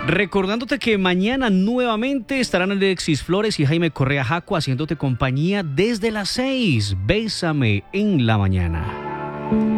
Recordándote que mañana nuevamente estarán Alexis Flores y Jaime Correa Jaco haciéndote compañía desde las 6. Bésame en la mañana.